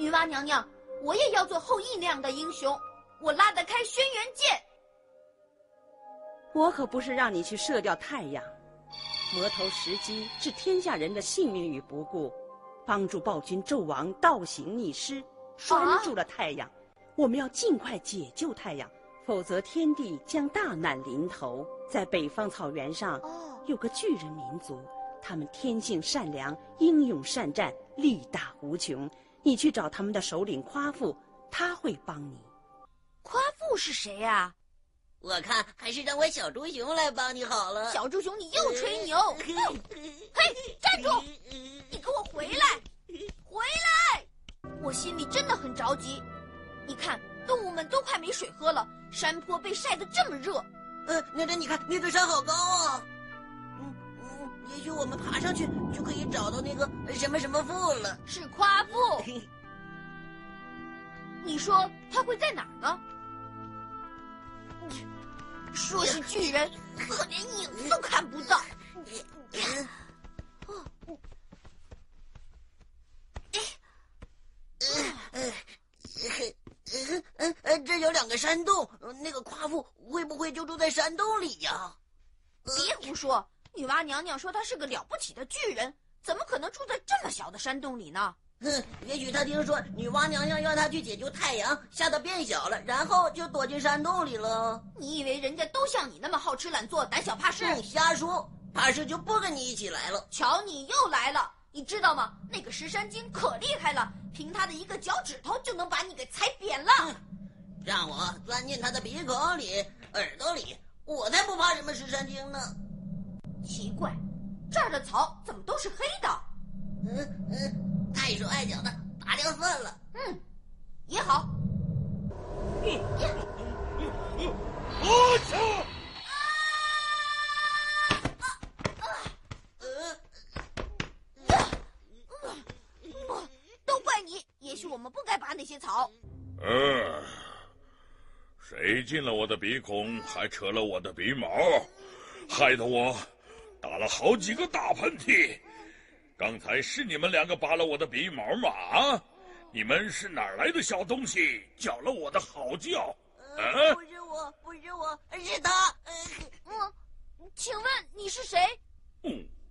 女娲娘娘，我也要做后羿那样的英雄，我拉得开轩辕剑。 我可不是让你去射掉太阳，魔头石矶置天下人的性命于不顾，帮助暴君纣王倒行逆施，拴住了太阳。我们要尽快解救太阳，否则天帝将大难临头。在北方草原上，有个巨人民族，他们天性善良，英勇善战，力大无穷。你去找他们的首领夸父，他会帮你。 夸父是谁呀？ 我看还是让我小猪熊来帮你好了。 小猪熊，你又吹牛！嘿，站住！你给我回来！回来！我心里真的很着急。你看，动物们都快没水喝了，山坡被晒得这么热。 娘娘，你看那座山好高啊！也许我们爬上去就可以找到那个什么什么父了。 是夸父。你说他会在哪儿呢？说是巨人，可连影子都看不到。 这有2个山洞，那个夸父会不会就住在山洞里呀？ 别胡说！女娲娘娘说他是个了不起的巨人，怎么可能住在这么小的山洞里呢？ 也许他听说女娲娘娘要他去解救太阳，吓得变小了，然后就躲进山洞里了。 你以为人家都像你那么好吃懒做、胆小怕事？ 瞎说！怕事就不跟你一起来了。 瞧，你又来了！你知道吗？那个石山精可厉害了，凭他的一个脚趾头就能把你给踩扁了。 让我钻进他的鼻孔里、耳朵里，我才不怕什么石山精呢。 奇怪，这儿的草怎么都是黑的？ 碍手碍脚的，拔掉算了。 也好。都怪你！也许我们不该拔那些草。 谁进了我的鼻孔，还扯了我的鼻毛，害得我打了好几个大喷嚏。刚才是你们2个拔了我的鼻毛吗？你们是哪儿来的小东西，叫了我的好叫？ 不是我，是他。 请问你是谁？